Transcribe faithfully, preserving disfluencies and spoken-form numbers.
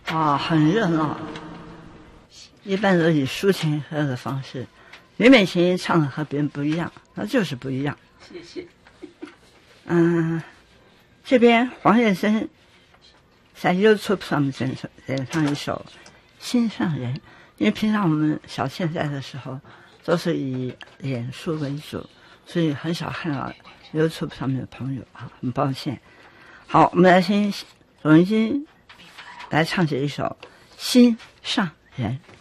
啊，很热闹，一般都以抒情歌的方式。吕美琴唱的和别人不一样，那就是不一样。 谢谢。 嗯，这边黄燕生在 YouTube 上面演唱演唱一首《心上人》，因为平常我们小现在的时候都是以演书为主，所以很少看到 YouTube 上面的朋友啊，很抱歉。好，我们来听董文君来唱这一首《心上人》。